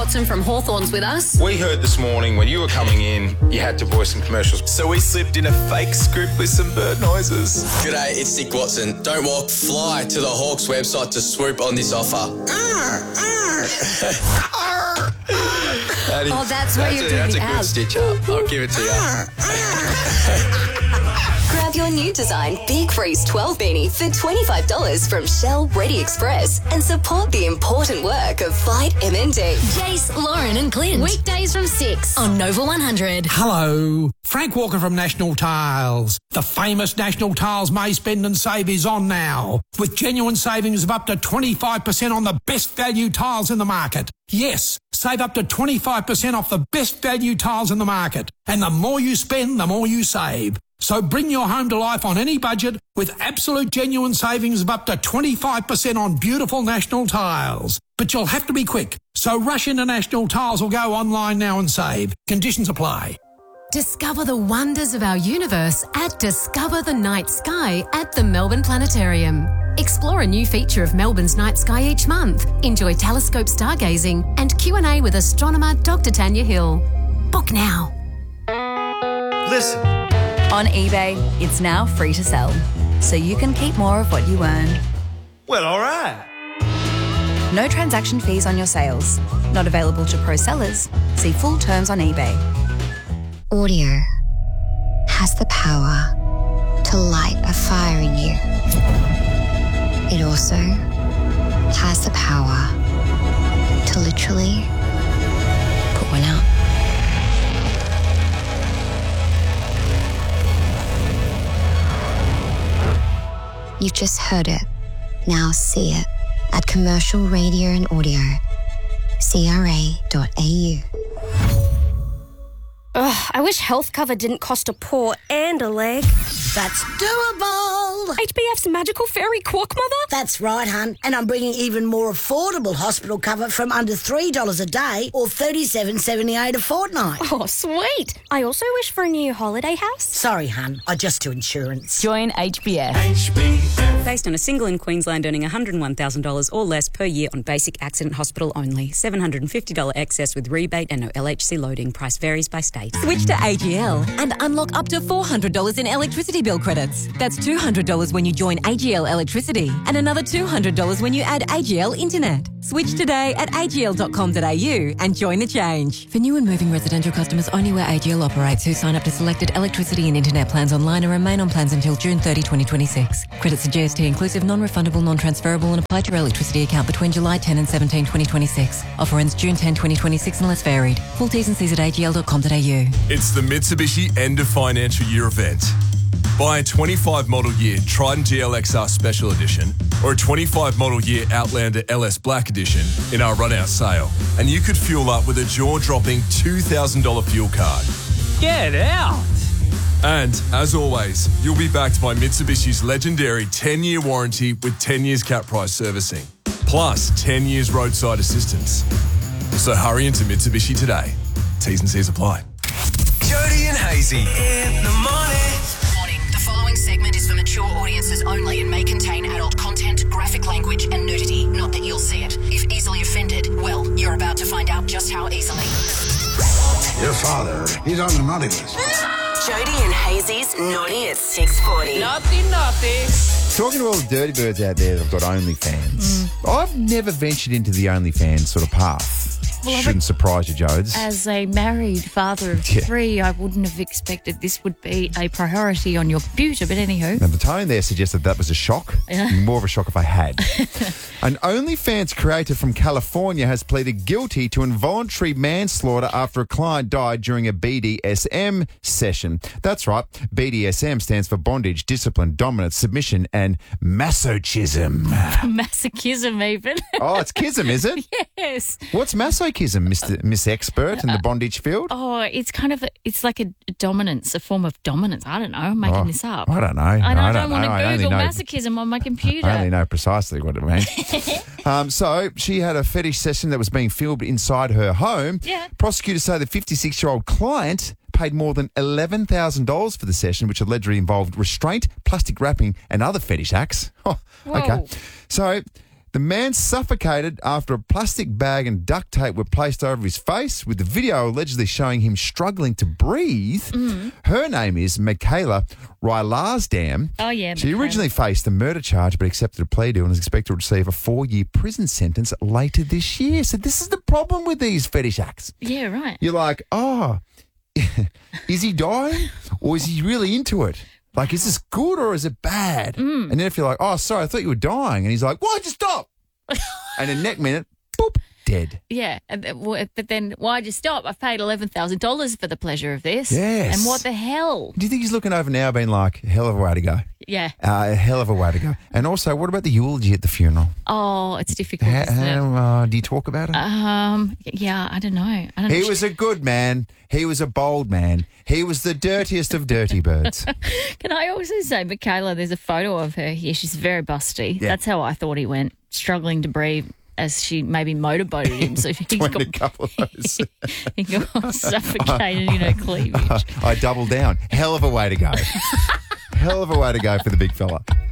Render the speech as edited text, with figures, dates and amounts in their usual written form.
Watson from Hawthorns with us. We heard this morning when you were coming in, you had to voice some commercials. So we slipped in a fake script with some bird noises. G'day, it's Nick Watson. Don't walk, fly to the Hawks website to swoop on this offer. That's where you're doing the That's a good stitch up. I'll give it to you. Grab your new design Big Freeze 12 beanie for $25 from Shell Ready Express and support the important work of Fight MND. Jace, Lauren and Clint. Weekdays from 6 on Nova 100. Hello, Frank Walker from National Tiles. The famous National Tiles May Spend and Save is on now, with genuine savings of up to 25% on the best value tiles in the market. Yes, save up to 25% off the best value tiles in the market. And the more you spend, the more you save. So bring your home to life on any budget with absolute genuine savings of up to 25% on beautiful National Tiles. But you'll have to be quick. So rush into National Tiles or go online now and save. Conditions apply. Discover the wonders of our universe at Discover the Night Sky at the Melbourne Planetarium. Explore a new feature of Melbourne's night sky each month. Enjoy telescope stargazing and Q&A with astronomer Dr. Tanya Hill. Book now. Listen. On eBay, it's now free to sell, so you can keep more of what you earn. Well, all right. No transaction fees on your sales. Not available to pro sellers. See full terms on eBay. Audio has the power to light a fire in you. It also has the power to literally put one out. You've just heard it. Now see it at Commercial Radio and Audio. CRA.au. Ugh, I wish health cover didn't cost a paw and a leg. That's doable. HBF's magical fairy quack mother? That's right, hun. And I'm bringing even more affordable hospital cover from under $3 a day or $37.78 a fortnight. Oh, sweet. I also wish for a new holiday house. Sorry, hun. I just do insurance. Join HBF. HBF. Based on a single in Queensland earning $101,000 or less per year on basic accident hospital only. $750 excess with rebate and no LHC loading. Price varies by state. Switch to AGL and unlock up to $400 in electricity bill credits. That's $200 when you join AGL Electricity and another $200 when you add AGL Internet. Switch today at agl.com.au and join the change. For new and moving residential customers only where AGL operates who sign up to selected electricity and internet plans online and remain on plans until June 30, 2026. Credits are GST inclusive, non-refundable, non-transferable and apply to your electricity account between July 10 and 17, 2026. Offer ends June 10, 2026 unless varied. Full T's and C's at agl.com.au. It's the Mitsubishi End of Financial Year event. Buy a 25 model year Trident GLXR Special Edition or a 25 model year Outlander LS Black Edition in our run-out sale, and you could fuel up with a jaw-dropping $2,000 fuel card. Get out! And, as always, you'll be backed by Mitsubishi's legendary 10-year warranty with 10 years cap price servicing, plus 10 years roadside assistance. So hurry into Mitsubishi today. T's and C's apply. Jody and Hazy in the morning. Warning, the following segment is for mature audiences only and may contain adult content, graphic language and nudity. Not that you'll see it. If easily offended, well, you're about to find out just how easily. Your father, he's on the naughty list. Jody and Hazy's Naughty at 6:40. Naughty. Talking to all the dirty birds out there that've got OnlyFans. I've never ventured into the OnlyFans sort of path. Well, Shouldn't surprise you, Jodes. As a married father of three, I wouldn't have expected this would be a priority on your computer, but anywho. Now, the tone there suggested that was a shock. More of a shock if I had. An OnlyFans creator from California has pleaded guilty to involuntary manslaughter after a client died during a BDSM session. That's right. BDSM stands for bondage, discipline, dominance, submission, and masochism. Masochism, even. Oh, it's kism, is it? Yes. What's masochism, Miss Expert in the bondage field? Oh, it's kind of it's like a dominance, a form of dominance. I don't know. I'm making this up. I don't know. I don't want to Google masochism on my computer. I only know precisely what it means. So she had a fetish session that was being filmed inside her home. Yeah. Prosecutors say the 56-year-old client paid more than $11,000 for the session, which allegedly involved restraint, plastic wrapping, and other fetish acts. Oh, okay. So The man suffocated after a plastic bag and duct tape were placed over his face, with the video allegedly showing him struggling to breathe. Mm. Her name is Michaela Rylarsdam. Oh, yeah. She Michaela. originally faced a murder charge but accepted a plea deal and is expected to receive a 4-year prison sentence later this year. So this is the problem with these fetish acts. Yeah, right. You're like, oh, is he dying or is he really into it? Like, is this good or is it bad? Mm. And then if you're like, oh, sorry, I thought you were dying. And he's like, why'd you stop? And the next minute, boop, dead. Yeah, but then why'd you stop? I've paid $11,000 for the pleasure of this. Yes. And what the hell? Do you think he's looking over now being like, hell of a way to go? Yeah. A hell of a way to go. And also, what about the eulogy at the funeral? Oh, it's difficult, isn't it? Do you talk about it? Yeah, I don't know. He was a good man. He was a bold man. He was the dirtiest of dirty birds. Can I also say, Michaela, there's a photo of her here. She's very busty. Yeah. That's how I thought he went, struggling to breathe as she maybe motorboated him. So he got a couple of those. he got suffocated in her cleavage. I doubled down. Hell of a way to go. Hell of a way to go for the big fella.